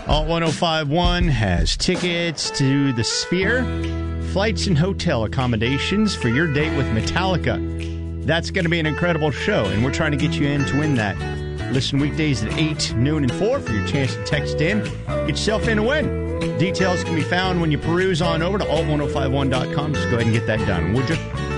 Alt 1051 has tickets to the Sphere, flights and hotel accommodations for your date with Metallica. That's going to be an incredible show, and we're trying to get you in to win that. Listen weekdays at 8, noon, and 4 for your chance to text in. Get yourself in to win. Details can be found when you peruse on over to alt1051.com. Just go ahead and get that done, would you?